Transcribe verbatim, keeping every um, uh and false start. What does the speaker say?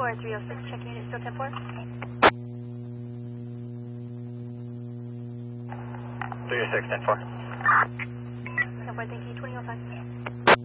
four three oh six, check unit, still ten four. three oh six, ten four. ten four, thank you, twenty oh five.